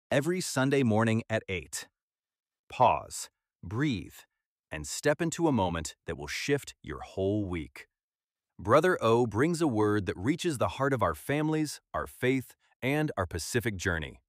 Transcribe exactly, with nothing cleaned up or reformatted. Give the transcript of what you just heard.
every Sunday morning at eight. Pause, breathe, and step into a moment that will shift your whole week. Brother O brings a word that reaches the heart of our families, our faith, and our Pacific journey.